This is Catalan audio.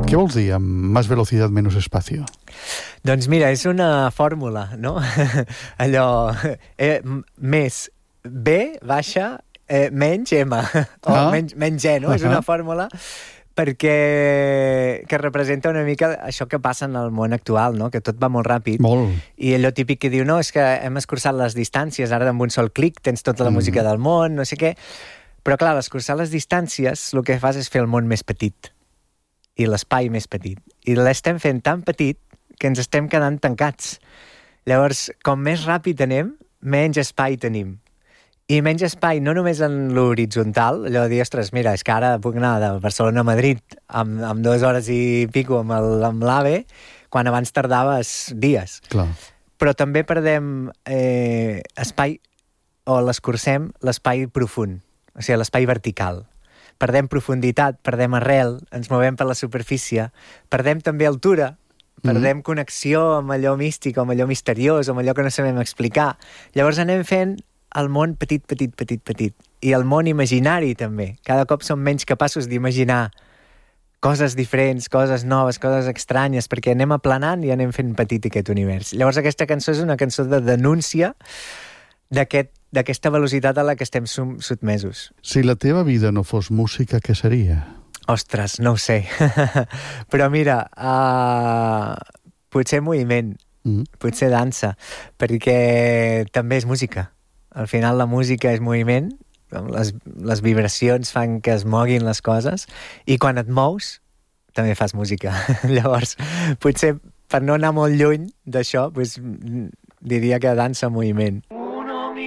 Què vols dir amb más velocidad, menos espacio? Doncs mira, és una fórmula, no? Allò, més B baixa, menys M, o menys G, no? És una fórmula perquè que representa una mica això que passa en el món actual, no? Que tot va molt ràpid. Molt. I allò típic que diu, no, és que hem escurçat les distàncies, ara amb un sol clic tens tota la música del món, no sé què. Però clar, l'escurçar les distàncies el que fas és fer el món més petit i l'espai més petit. I l'estem fent tan petit que ens estem quedant tancats. Llavors, com més ràpid anem, menys espai tenim. I menys espai, no només en l'horitzontal, allò de dir, ostres, mira, és que ara puc anar de Barcelona a Madrid amb 2 hores i pico amb l'AVE, quan abans tardaves dies. Clar. Però també perdem espai, o l'escurcem, l'espai profund, o sigui, l'espai vertical. Perdem profunditat, perdem arrel, ens movem per la superfície, perdem també altura, perdem connexió amb allò místic, amb allò misteriós, amb allò que no sabem explicar. Llavors anem fent el món petit, petit, petit, petit. I el món imaginari, també. Cada cop som menys capaços d'imaginar coses diferents, coses noves, coses estranyes, perquè anem aplanant i anem fent petit aquest univers. Llavors aquesta cançó és una cançó de denúncia d'aquesta velocitat a la que estem sotmesos. Si la teva vida no fos música, què seria? Ostres, no ho sé. Però mira, potser moviment, potser dansa, perquè també és música. Al final la música és moviment, les vibracions fan que es moguin les coses, i quan et mous també fas música. Llavors, potser per no anar molt lluny d'això, diria que dansa moviment.